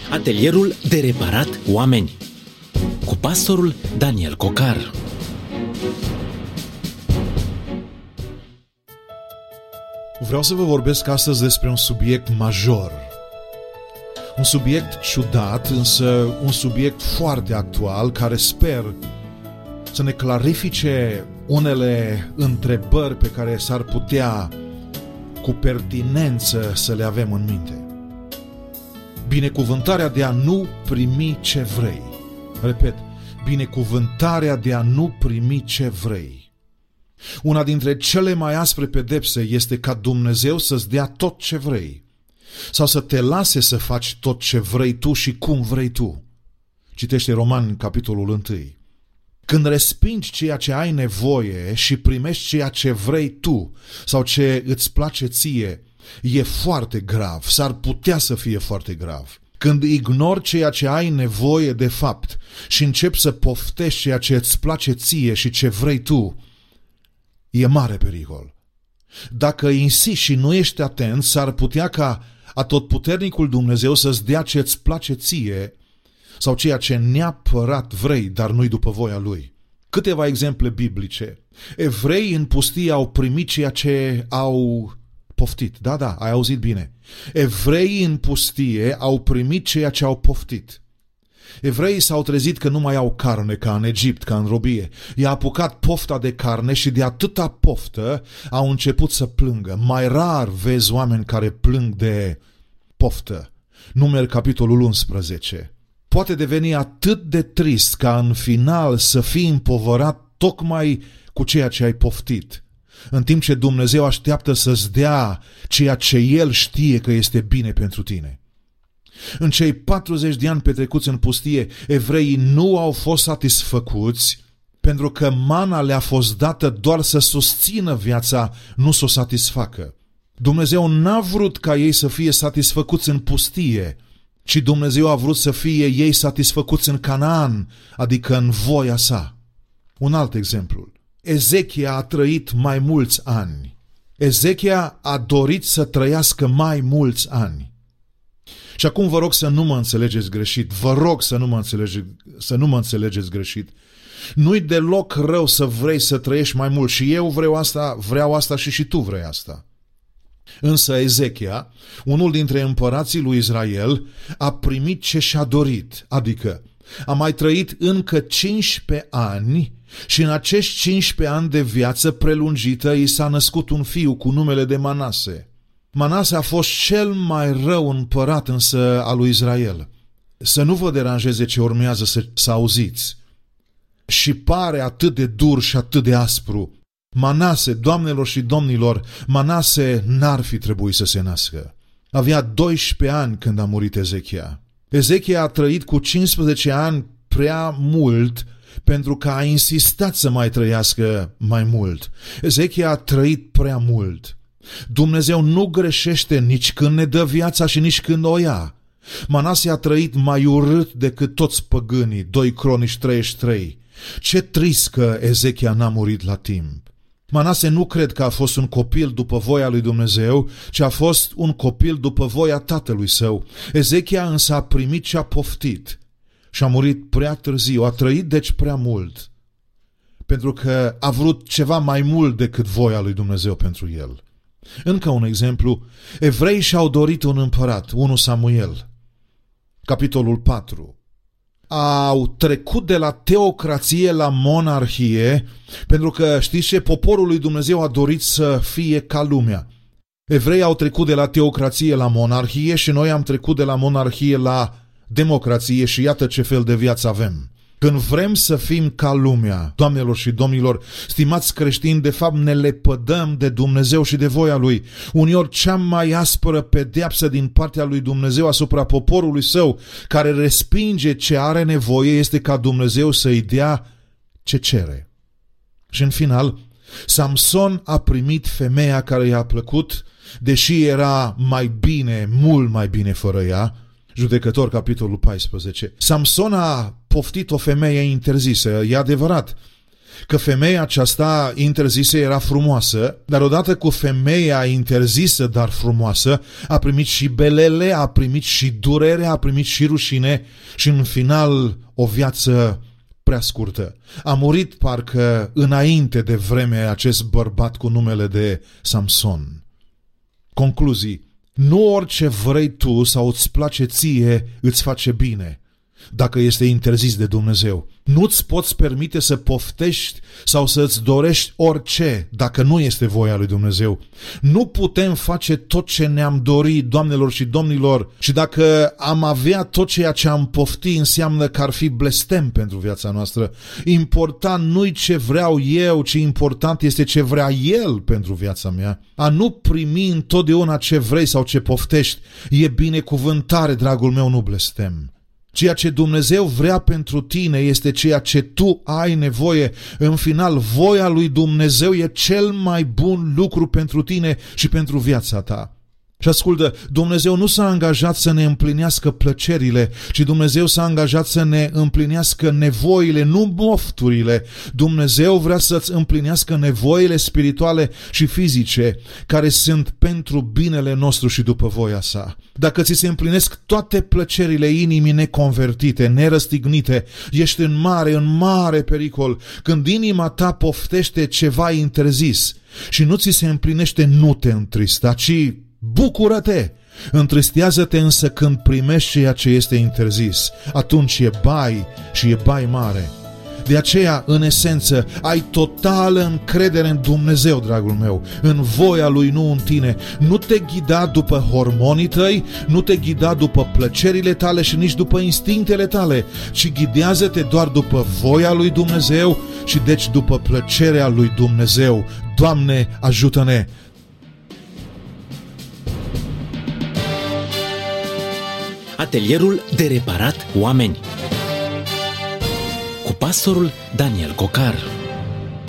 Atelierul de reparat oameni cu pastorul Daniel Cocar. Vreau să vă vorbesc astăzi despre un subiect major. Un subiect ciudat, însă un subiect foarte actual, care sper să ne clarifice unele întrebări pe care s-ar putea cu pertinență să le avem în minte. Binecuvântarea de a nu primi ce vrei. Repet, binecuvântarea de a nu primi ce vrei. Una dintre cele mai aspre pedepse este ca Dumnezeu să-ți dea tot ce vrei sau să te lase să faci tot ce vrei tu și cum vrei tu. Citește Romani, capitolul 1. Când respingi ceea ce ai nevoie și primești ceea ce vrei tu sau ce îți place ție, e foarte grav, s-ar putea să fie foarte grav. Când ignori ceea ce ai nevoie de fapt și începi să poftești ceea ce îți place ție și ce vrei tu, e mare pericol. Dacă insisti și nu ești atent, s-ar putea ca atotputernicul Dumnezeu să-ți dea ce îți place ție sau ceea ce neapărat vrei, dar nu-i după voia Lui. Câteva exemple biblice. Evreii în pustie au primit ceea ce au poftit. Da, ai auzit bine. Evreii în pustie au primit ceea ce au poftit. Evreii s-au trezit că nu mai au carne ca în Egipt, ca în robie. I-a apucat pofta de carne și de atâta poftă au început să plângă. Mai rar vezi oameni care plâng de poftă. Numeri, capitolul 11. Poate deveni atât de trist ca în final să fii împovărat tocmai cu ceea ce ai poftit, în timp ce Dumnezeu așteaptă să-ți dea ceea ce El știe că este bine pentru tine. În cei 40 de ani petrecuți în pustie, evreii nu au fost satisfăcuți pentru că mana le-a fost dată doar să susțină viața, nu să o satisfacă. Dumnezeu n-a vrut ca ei să fie satisfăcuți în pustie, ci Dumnezeu a vrut să fie ei satisfăcuți în Canaan, adică în voia sa. Un alt exemplu. Ezechia a trăit mai mulți ani. Ezechia a dorit să trăiască mai mulți ani. Și acum vă rog să nu mă înțelegeți greșit. Vă rog să nu mă înțelegeți greșit. Nu-i deloc rău să vrei să trăiești mai mult. Și eu vreau asta și tu vrei asta. Însă Ezechia, unul dintre împărații lui Israel, a primit ce și-a dorit, adică a mai trăit încă 15 ani și în acești 15 ani de viață prelungită i s-a născut un fiu cu numele de Manase. Manase a fost cel mai rău împărat însă al lui Israel. Să nu vă deranjeze ce urmează să auziți. Și pare atât de dur și atât de aspru. Manase, doamnelor și domnilor, Manase n-ar fi trebuit să se nască. Avea 12 ani când a murit Ezechia. Ezechia a trăit cu 15 ani prea mult pentru că a insistat să mai trăiască mai mult. Ezechia a trăit prea mult. Dumnezeu nu greșește nici când ne dă viața și nici când o ia. Manase a trăit mai urât decât toți păgânii, 2 Cronici 33. Ce trist că Ezechia n-a murit la timp. Manase nu cred că a fost un copil după voia lui Dumnezeu, ci a fost un copil după voia tatălui său. Ezechia însă a primit ce a poftit și a murit prea târziu, a trăit deci prea mult, pentru că a vrut ceva mai mult decât voia lui Dumnezeu pentru el. Încă un exemplu, evreii și-au dorit un împărat, 1 Samuel, capitolul 4. Au trecut de la teocrație la monarhie, pentru că, știți ce, poporul lui Dumnezeu a dorit să fie ca lumea. Evreii au trecut de la teocrație la monarhie și noi am trecut de la monarhie la democrație și iată ce fel de viață avem. Când vrem să fim ca lumea, doamnelor și domnilor, stimați creștini, de fapt ne lepădăm de Dumnezeu și de voia Lui. Uneori cea mai aspră pedeapsă din partea lui Dumnezeu asupra poporului său, care respinge ce are nevoie, este ca Dumnezeu să-i dea ce cere. Și în final, Samson a primit femeia care i-a plăcut, deși era mai bine, mult mai bine fără ea. Judecători, capitolul 14. Samson a poftit o femeie interzisă, e adevărat. că femeia aceasta interzisă era frumoasă, dar odată cu femeia interzisă, dar frumoasă, a primit și belele, a primit și durere, a primit și rușine și în final o viață prea scurtă. A murit parcă înainte de vreme acest bărbat cu numele de Samson. Concluzii. Nu orice vrei tu sau îți place ție îți face bine, dacă este interzis de Dumnezeu. Nu-ți poți permite să poftești sau să îți dorești orice dacă nu este voia lui Dumnezeu. Nu putem face tot ce ne-am dorit, doamnelor și domnilor, și dacă am avea tot ceea ce am pofti, înseamnă că ar fi blestem pentru viața noastră. Important nu-i ce vreau eu, ci important este ce vrea El pentru viața mea. A nu primi întotdeauna ce vrei sau ce poftești e binecuvântare, dragul meu, nu blestem. Ceea ce Dumnezeu vrea pentru tine este ceea ce tu ai nevoie. În final, voia lui Dumnezeu e cel mai bun lucru pentru tine și pentru viața ta. Și ascultă, Dumnezeu nu s-a angajat să ne împlinească plăcerile, ci Dumnezeu s-a angajat să ne împlinească nevoile, nu mofturile. Dumnezeu vrea să-ți împlinească nevoile spirituale și fizice, care sunt pentru binele nostru și după voia sa. Dacă ți se împlinesc toate plăcerile inimii neconvertite, nerăstignite, ești în mare pericol. Când inima ta poftește ceva interzis și nu ți se împlinește, nu te întrista, ci bucură-te! Întristează-te însă când primești ceea ce este interzis. Atunci e bai și e bai mare. De aceea, în esență, ai totală încredere în Dumnezeu, dragul meu, în voia Lui, nu în tine. Nu te ghida după hormonii tăi, nu te ghida după plăcerile tale și nici după instinctele tale, ci ghidează-te doar după voia Lui Dumnezeu și deci după plăcerea Lui Dumnezeu. Doamne, ajută-ne! Atelierul de reparat oameni cu pastorul Daniel Cocar.